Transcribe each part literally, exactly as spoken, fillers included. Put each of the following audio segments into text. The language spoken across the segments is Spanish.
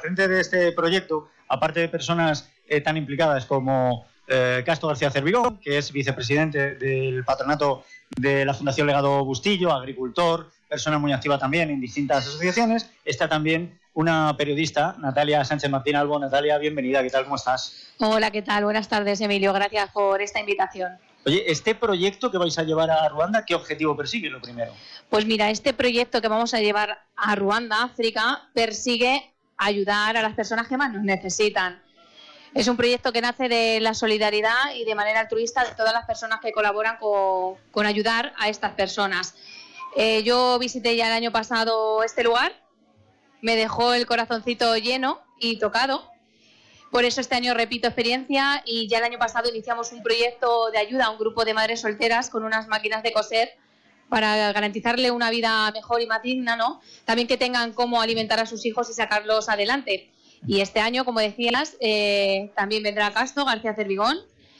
frente de este proyecto, aparte de personas eh, tan implicadas como eh, Casto García Cervigón, que es vicepresidente del patronato de la Fundación Legado Bustillo, agricultor, persona muy activa también en distintas asociaciones, está también una periodista, Natalia Sánchez Martín Albo. Natalia, bienvenida, ¿qué tal? ¿Cómo estás? Hola, ¿qué tal? Buenas tardes, Emilio, gracias por esta invitación. Oye, este proyecto que vais a llevar a Ruanda, ¿qué objetivo persigue, lo primero? Pues mira, este proyecto que vamos a llevar a Ruanda, África, persigue ayudar a las personas que más nos necesitan. Es un proyecto que nace de la solidaridad y de manera altruista de todas las personas que colaboran con, con ayudar a estas personas. Eh, yo visité ya el año pasado este lugar, me dejó el corazoncito lleno y tocado. Por eso este año repito experiencia y ya el año pasado iniciamos un proyecto de ayuda a un grupo de madres solteras con unas máquinas de coser para garantizarle una vida mejor y más digna, ¿no? También que tengan cómo alimentar a sus hijos y sacarlos adelante. Y este año, como decías, eh, también vendrá Casto García Cervigón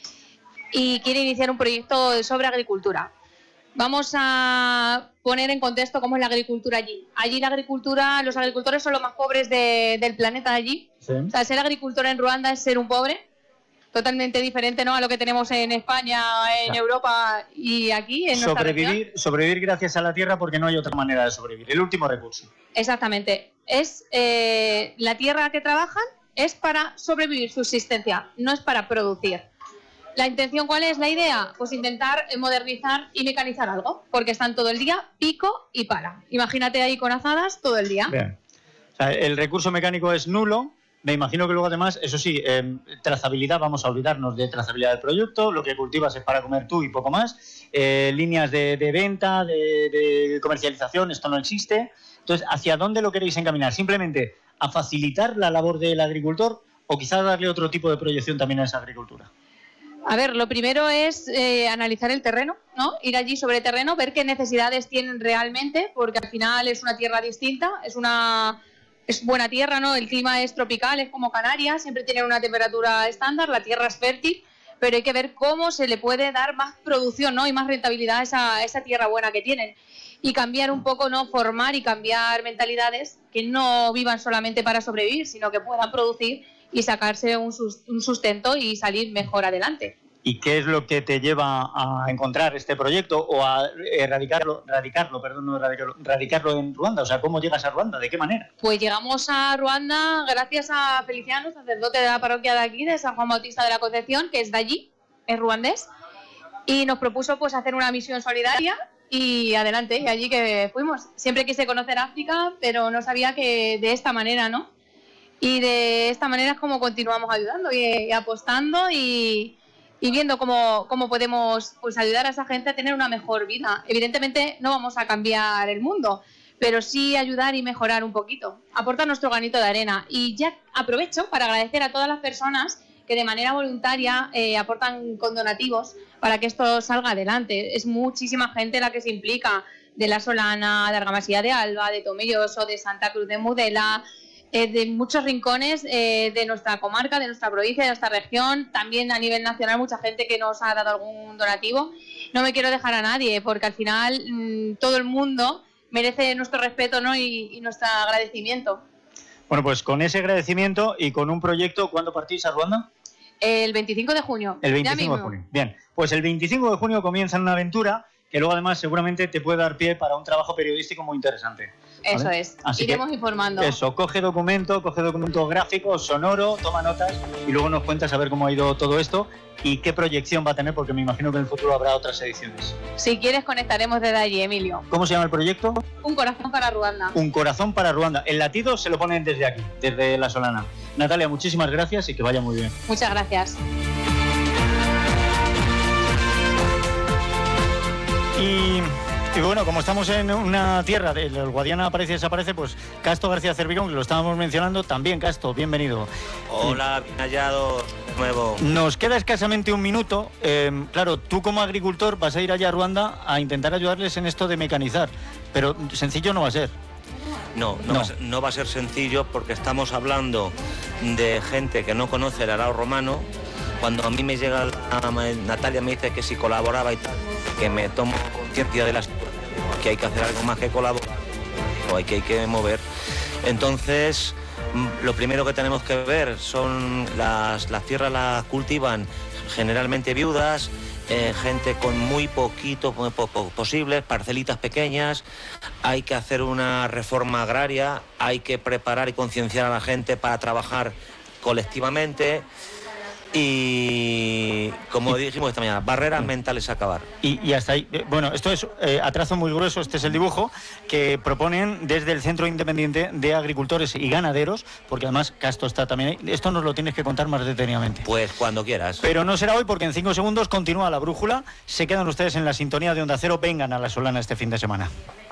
y quiere iniciar un proyecto sobre agricultura. Vamos a poner en contexto cómo es la agricultura allí. Allí la agricultura, los agricultores son los más pobres de, del planeta de allí. Sí. O sea, ser agricultor en Ruanda es ser un pobre, totalmente diferente, ¿no?, a lo que tenemos en España, en claro. Europa y aquí en nuestra sobrevivir, región. Sobrevivir gracias a la tierra porque no hay otra manera de sobrevivir. El último recurso. Exactamente. Es eh, la tierra que trabajan es para sobrevivir, subsistencia, no es para producir. ¿La intención cuál es? La idea, pues intentar modernizar y mecanizar algo, porque están todo el día pico y pala. Imagínate ahí con azadas todo el día. Bien. O sea, el recurso mecánico es nulo. Me imagino que luego además, eso sí, eh, trazabilidad, vamos a olvidarnos de trazabilidad del producto, lo que cultivas es para comer tú y poco más, eh, líneas de, de venta, de, de comercialización, esto no existe. Entonces, ¿hacia dónde lo queréis encaminar? ¿Simplemente a facilitar la labor del agricultor o quizás darle otro tipo de proyección también a esa agricultura? A ver, lo primero es eh, analizar el terreno, ¿no? Ir allí sobre terreno, ver qué necesidades tienen realmente, porque al final es una tierra distinta, es una... Es buena tierra, ¿no? El clima es tropical, es como Canarias, siempre tiene una temperatura estándar, la tierra es fértil, pero hay que ver cómo se le puede dar más producción, ¿no?, y más rentabilidad a esa, a esa tierra buena que tienen. Y cambiar un poco, ¿no?, formar y cambiar mentalidades que no vivan solamente para sobrevivir, sino que puedan producir y sacarse un sustento y salir mejor adelante. ¿Y qué es lo que te lleva a encontrar este proyecto o a erradicarlo, radicarlo, perdón, no erradicarlo, radicarlo en Ruanda? O sea, ¿cómo llegas a Ruanda? ¿De qué manera? Pues llegamos a Ruanda gracias a Feliciano, sacerdote de la parroquia de aquí, de San Juan Bautista de la Concepción, que es de allí, es ruandés, y nos propuso pues hacer una misión solidaria y adelante, y allí que fuimos. Siempre quise conocer África, pero no sabía que de esta manera, ¿no? Y de esta manera es como continuamos ayudando y, y apostando y... y viendo cómo, cómo podemos pues, ayudar a esa gente a tener una mejor vida. Evidentemente no vamos a cambiar el mundo, pero sí ayudar y mejorar un poquito, aportar nuestro granito de arena. Y ya aprovecho para agradecer a todas las personas que de manera voluntaria eh, aportan con donativos para que esto salga adelante. Es muchísima gente la que se implica, de La Solana, de Argamasilla de Alba, de Tomelloso, de Santa Cruz de Mudela, Eh, de muchos rincones eh, de nuestra comarca, de nuestra provincia, de nuestra región, también a nivel nacional mucha gente que nos ha dado algún donativo. No me quiero dejar a nadie porque al final mmm, todo el mundo merece nuestro respeto, ¿no?, y, y nuestro agradecimiento. Bueno, pues con ese agradecimiento y con un proyecto, ¿cuándo partís a Ruanda? El veinticinco de junio. El veinticinco de junio. Bien, pues el veinticinco de junio comienza una aventura que luego además seguramente te puede dar pie para un trabajo periodístico muy interesante. ¿Vale? Eso es, así iremos que, informando. Eso, coge documento, coge documento gráfico, sonoro, toma notas y luego nos cuentas a ver cómo ha ido todo esto y qué proyección va a tener, porque me imagino que en el futuro habrá otras ediciones. Si quieres conectaremos desde allí, Emilio. ¿Cómo se llama el proyecto? Un corazón para Ruanda. Un corazón para Ruanda. El latido se lo ponen desde aquí, desde La Solana. Natalia, muchísimas gracias y que vaya muy bien. Muchas gracias. Y, y bueno, como estamos en una tierra del Guadiana aparece y desaparece, pues Casto García Cervigón, que lo estábamos mencionando, también Casto, bienvenido. Hola, bien hallado de nuevo. Nos queda escasamente un minuto. Eh, claro, tú como agricultor vas a ir allá a Ruanda a intentar ayudarles en esto de mecanizar, pero sencillo no va a ser. No, no, no. Va a ser, no va a ser sencillo porque estamos hablando de gente que no conoce el arado romano. Cuando a mí me llega la, Natalia me dice que si colaboraba y tal, que me tomo conciencia de las que hay que hacer algo más que colaborar, o hay que, hay que mover. Entonces, Lo primero que tenemos que ver son las, las tierras las cultivan generalmente viudas, eh, gente con muy poquito muy poco posible, parcelitas pequeñas. Hay que hacer una reforma agraria, hay que preparar y concienciar a la gente para trabajar colectivamente. Y como dijimos esta mañana, barreras mentales a acabar. Y, y hasta ahí, bueno, esto es eh, a trazo muy grueso, este es el dibujo que proponen desde el Centro Independiente de Agricultores y Ganaderos, porque además Casto está también ahí. Esto nos lo tienes que contar más detenidamente. Pues cuando quieras. Pero no será hoy, porque en cinco segundos continúa la brújula. Se quedan ustedes en la sintonía de Onda Cero. Vengan a La Solana este fin de semana.